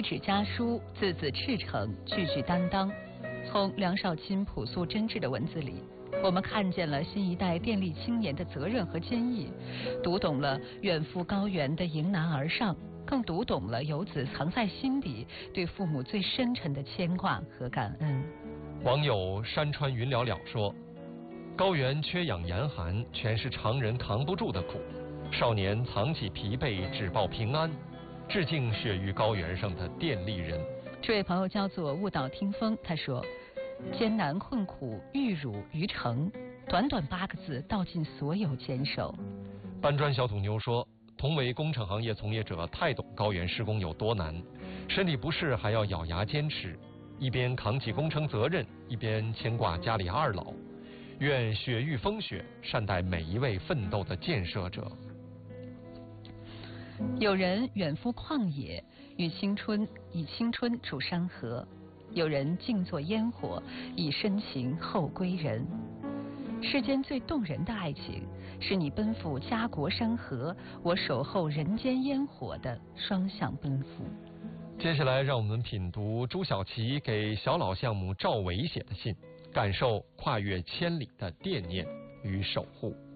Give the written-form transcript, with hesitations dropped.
一纸家书，字字赤诚，句句担当。从梁少钦朴素真挚的文字里，我们看见了新一代电力青年的责任和坚毅，读懂了远赴高原的迎难而上，更读懂了游子藏在心底对父母最深沉的牵挂和感恩。 网友山川云袅袅说，高原缺氧严寒，全是常人扛不住的苦，少年藏起疲惫，只报平安，致敬雪域高原上的电力人。 这位朋友叫做雾岛听风，他说，艰难困苦，玉汝于成，短短8个字道尽所有坚守。 搬砖小土妞说，同为工程行业从业者，太懂高原施工有多难，身体不适还要咬牙坚持，一边扛起工程责任，一边牵挂家里二老，愿雪域风雪善待每一位奋斗的建设者。 有人远赴旷野，以青春筑山河；有人静坐烟火，以深情厚归人。世间最动人的爱情，是你奔赴家国山河，我守候人间烟火的双向奔赴。 接下来让我们品读朱小琪给小老项目赵伟写的信，感受跨越千里的惦念与守护。